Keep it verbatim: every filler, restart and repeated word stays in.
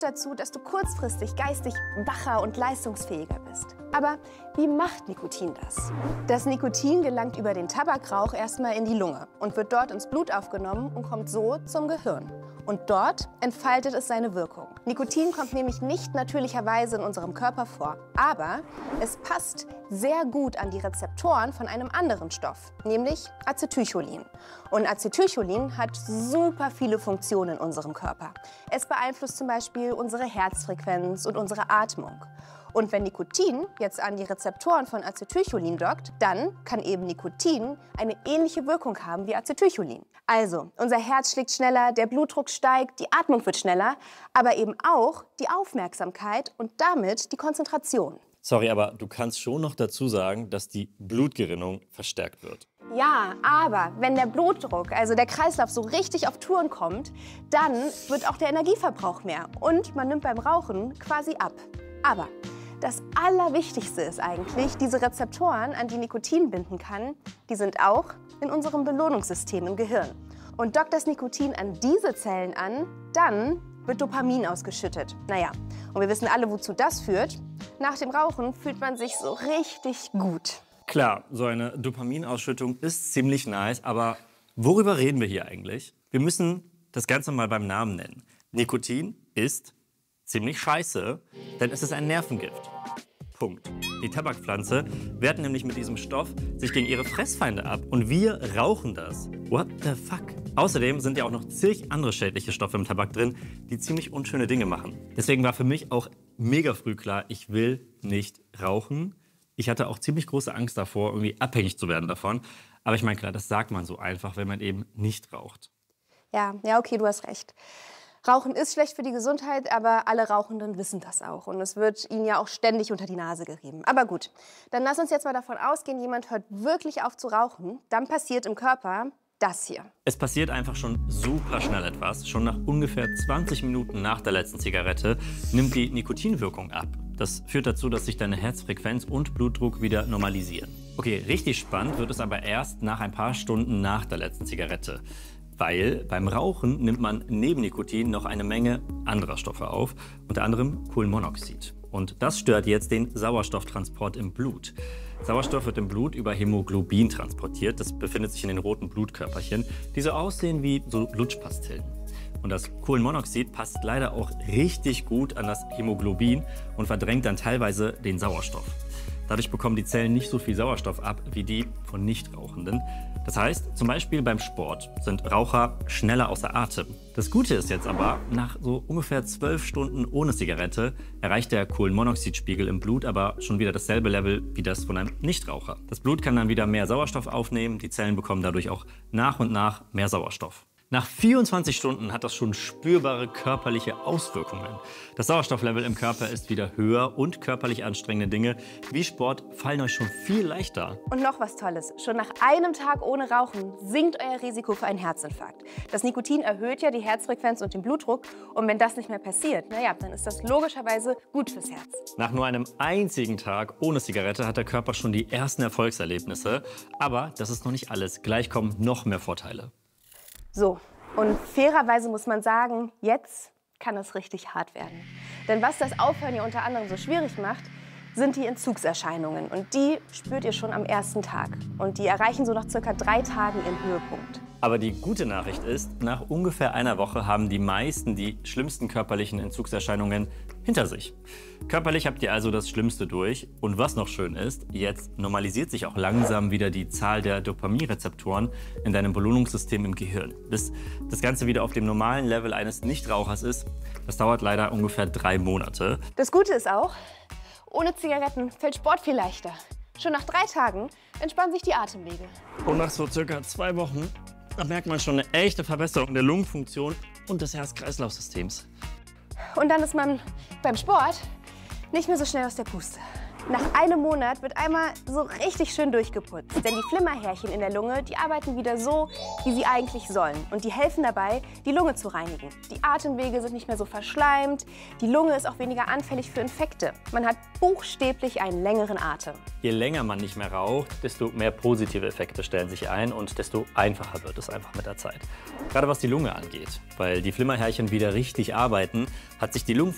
dazu, dass du kurzfristig geistig wacher und leistungsfähiger bist. Aber wie macht Nikotin das? Das Nikotin gelangt über den Tabakrauch erstmal in die Lunge und wird dort ins Blut aufgenommen und kommt so zum Gehirn. Und dort entfaltet es seine Wirkung. Nikotin kommt nämlich nicht natürlicherweise in unserem Körper vor, aber es passt sehr gut an die Rezeptoren von einem anderen Stoff, nämlich Acetylcholin. Und Acetylcholin hat super viele Funktionen in unserem Körper. Es beeinflusst zum Beispiel unsere Herzfrequenz und unsere Atmung. Und wenn Nikotin jetzt an die Rezeptoren von Acetylcholin dockt, dann kann eben Nikotin eine ähnliche Wirkung haben wie Acetylcholin. Also, unser Herz schlägt schneller, der Blutdruck steigt, die Atmung wird schneller, aber eben auch die Aufmerksamkeit und damit die Konzentration. Sorry, aber du kannst schon noch dazu sagen, dass die Blutgerinnung verstärkt wird. Ja, aber wenn der Blutdruck, also der Kreislauf, so richtig auf Touren kommt, dann wird auch der Energieverbrauch mehr und man nimmt beim Rauchen quasi ab. Aber das Allerwichtigste ist eigentlich, diese Rezeptoren, an die Nikotin binden kann, die sind auch in unserem Belohnungssystem im Gehirn. Und dockt das Nikotin an diese Zellen an, dann wird Dopamin ausgeschüttet. Naja, und wir wissen alle, wozu das führt. Nach dem Rauchen fühlt man sich so richtig gut. Klar, so eine Dopaminausschüttung ist ziemlich nice, aber worüber reden wir hier eigentlich? Wir müssen das Ganze mal beim Namen nennen. Nikotin ist ziemlich scheiße, denn es ist ein Nervengift. Punkt. Die Tabakpflanze wehrt nämlich mit diesem Stoff sich gegen ihre Fressfeinde ab und wir rauchen das. What the fuck? Außerdem sind ja auch noch zig andere schädliche Stoffe im Tabak drin, die ziemlich unschöne Dinge machen. Deswegen war für mich auch mega früh klar, ich will nicht rauchen. Ich hatte auch ziemlich große Angst davor, irgendwie abhängig zu werden davon. Aber ich meine, klar, das sagt man so einfach, wenn man eben nicht raucht. Ja, ja, okay, du hast recht. Rauchen ist schlecht für die Gesundheit, aber alle Rauchenden wissen das auch. Und es wird ihnen ja auch ständig unter die Nase gerieben. Aber gut, dann lass uns jetzt mal davon ausgehen, jemand hört wirklich auf zu rauchen. Dann passiert im Körper das hier. Es passiert einfach schon super schnell etwas. Schon nach ungefähr zwanzig Minuten nach der letzten Zigarette nimmt die Nikotinwirkung ab. Das führt dazu, dass sich deine Herzfrequenz und Blutdruck wieder normalisieren. Okay, richtig spannend wird es aber erst nach ein paar Stunden nach der letzten Zigarette. Weil beim Rauchen nimmt man neben Nikotin noch eine Menge anderer Stoffe auf, unter anderem Kohlenmonoxid. Und das stört jetzt den Sauerstofftransport im Blut. Sauerstoff wird im Blut über Hämoglobin transportiert. Das befindet sich in den roten Blutkörperchen, die so aussehen wie so Lutschpastillen. Und das Kohlenmonoxid passt leider auch richtig gut an das Hämoglobin und verdrängt dann teilweise den Sauerstoff. Dadurch bekommen die Zellen nicht so viel Sauerstoff ab wie die von Nichtrauchenden. Das heißt, zum Beispiel beim Sport sind Raucher schneller außer Atem. Das Gute ist jetzt aber, nach so ungefähr zwölf Stunden ohne Zigarette erreicht der Kohlenmonoxidspiegel im Blut aber schon wieder dasselbe Level wie das von einem Nichtraucher. Das Blut kann dann wieder mehr Sauerstoff aufnehmen, die Zellen bekommen dadurch auch nach und nach mehr Sauerstoff. Nach vierundzwanzig Stunden hat das schon spürbare körperliche Auswirkungen. Das Sauerstofflevel im Körper ist wieder höher und körperlich anstrengende Dinge wie Sport fallen euch schon viel leichter. Und noch was Tolles. Schon nach einem Tag ohne Rauchen sinkt euer Risiko für einen Herzinfarkt. Das Nikotin erhöht ja die Herzfrequenz und den Blutdruck. Und wenn das nicht mehr passiert, naja, dann ist das logischerweise gut fürs Herz. Nach nur einem einzigen Tag ohne Zigarette hat der Körper schon die ersten Erfolgserlebnisse. Aber das ist noch nicht alles. Gleich kommen noch mehr Vorteile. So, und fairerweise muss man sagen, jetzt kann es richtig hart werden. Denn was das Aufhören ja unter anderem so schwierig macht, sind die Entzugserscheinungen. Und die spürt ihr schon am ersten Tag. Und die erreichen so nach circa drei Tagen ihren Höhepunkt. Aber die gute Nachricht ist, nach ungefähr einer Woche haben die meisten die schlimmsten körperlichen Entzugserscheinungen hinter sich. Körperlich habt ihr also das Schlimmste durch. Und was noch schön ist, jetzt normalisiert sich auch langsam wieder die Zahl der Dopaminrezeptoren in deinem Belohnungssystem im Gehirn. Bis das Ganze wieder auf dem normalen Level eines Nichtrauchers ist, das dauert leider ungefähr drei Monate. Das Gute ist auch, ohne Zigaretten fällt Sport viel leichter. Schon nach drei Tagen entspannen sich die Atemwege. Und nach so circa zwei Wochen, da merkt man schon eine echte Verbesserung der Lungenfunktion und des Herz-Kreislauf-Systems. Und dann ist man beim Sport nicht mehr so schnell aus der Puste. Nach einem Monat wird einmal so richtig schön durchgeputzt. Denn die Flimmerhärchen in der Lunge, die arbeiten wieder so, wie sie eigentlich sollen. Und die helfen dabei, die Lunge zu reinigen. Die Atemwege sind nicht mehr so verschleimt. Die Lunge ist auch weniger anfällig für Infekte. Man hat buchstäblich einen längeren Atem. Je länger man nicht mehr raucht, desto mehr positive Effekte stellen sich ein und desto einfacher wird es einfach mit der Zeit. Gerade was die Lunge angeht. Weil die Flimmerhärchen wieder richtig arbeiten, hat sich die Lungenfunktion